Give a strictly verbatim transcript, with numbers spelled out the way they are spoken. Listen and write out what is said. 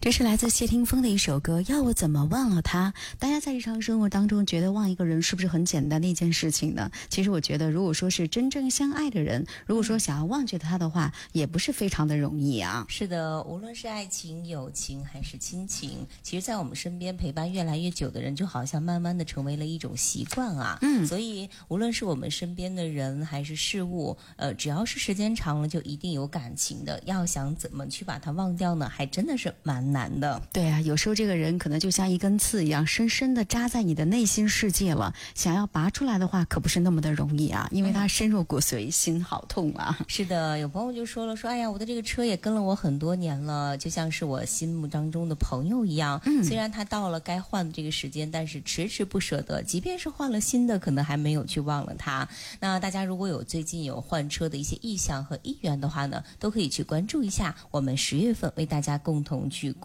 这是来自谢霆锋的一首歌，要我怎么忘了他。大家在日常生活当中觉得忘一个人是不是很简单的一件事情呢？其实我觉得如果说是真正相爱的人，如果说想要忘记他的话，也不是非常的容易啊。 是的，无论是爱情、友情还是亲情，其实在我们身边陪伴越来越久的人，就好像慢慢的成为了一种习惯啊。 嗯， 所以无论是我们身边的人还是事物，呃，只要是时间长了，就一定有感情的。要想怎么去把它忘掉呢，还真的是蛮难的。 对啊，有时候这个人可能就像一根刺一样，深深的扎在你的内心世界了。想要拔出来的话，可不是那么的容易啊，因为它深入骨髓，心好痛啊。 是的，有朋友就说了，说哎呀，我的这个车也跟了我很多年了，就像是我心目当中的朋友一样。嗯，虽然他到了该换的这个时间，但是迟迟不舍得，即便是换了新的，可能还没有去忘了他。那大家如果有最近有换车的一些意向和意愿的话呢，都可以去关注一下我们十月份为大家共同去